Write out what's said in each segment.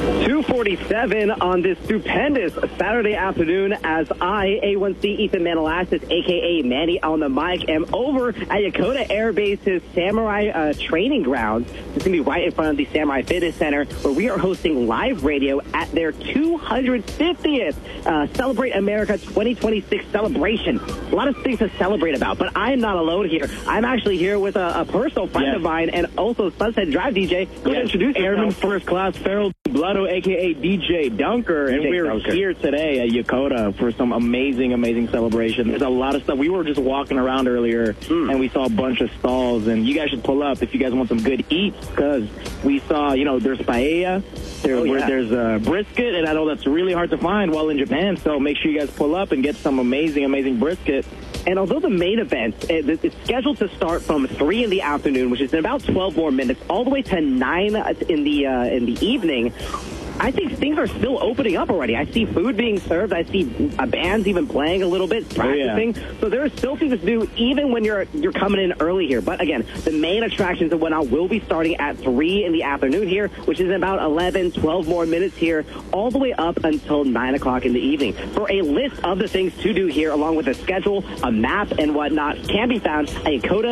2:47 on this stupendous Saturday afternoon as I, A1C Ethan Manilastis, a.k.a. Manny on the mic, am over at Yokota Air Base's Samurai training grounds. It's going to be right in front of the Samurai Fitness Center, where we are hosting live radio at their 250th Celebrate America 2026 celebration. A lot of things to celebrate about, but I'm not alone here. I'm actually here with a personal friend of mine and also Sunset Drive DJ. Go ahead and introduce Airman yourself. First Class Farrell Blotto, a.k.a. DJ Dunker, and we're here today at Yokota for some amazing celebration. There's a lot of stuff. We were just walking around earlier, and we saw a bunch of stalls, and you guys should pull up if you guys want some good eats, because we saw, there's paella, there's brisket, and I know that's really hard to find while in Japan, so make sure you guys pull up and get some amazing brisket. And although the main event is scheduled to start from 3 in the afternoon, which is in about 12 more minutes, all the way to 9 in the evening, I think things are still opening up already. I see food being served. I see bands even playing a little bit, practicing. So there are still things to do even when you're coming in early here. But again, the main attractions and whatnot will be starting at 3 in the afternoon here, which is in about 11, 12 more minutes here, all the way up until 9 o'clock in the evening. For a list of the things to do here, along with a schedule, a map, and whatnot, can be found at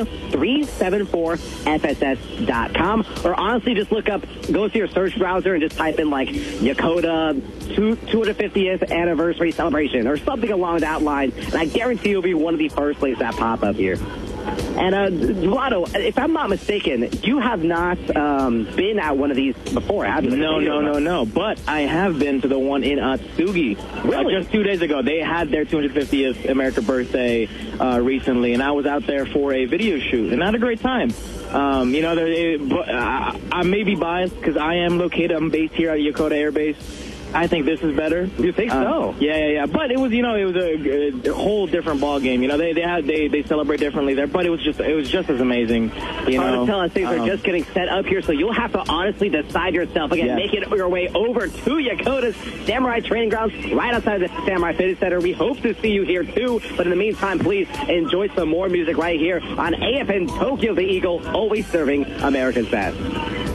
Yokota374FSS.com. Or honestly, just go to your search browser and just type in Yokota 250th anniversary celebration or something along that line, and I guarantee you'll be one of the first places that pop up here. And Blotto, if I'm not mistaken, you have not been at one of these before, have you? No. But I have been to the one in Atsugi. Really? Just 2 days ago. They had their 250th America birthday recently, and I was out there for a video shoot, and I had a great time. I may be biased because I'm based here at Yokota Air Base. I think this is better. You think so? Yeah. But it was, it was a whole different ball game. They celebrate differently there, but it was just as amazing. Hard to tell as things are just getting set up here, so you'll have to honestly decide yourself. Again, make it your way over to Yokota's Samurai Training Grounds right outside the Samurai Fitness Center. We hope to see you here too, but in the meantime, please enjoy some more music right here on AFN Tokyo the Eagle, always serving America's best.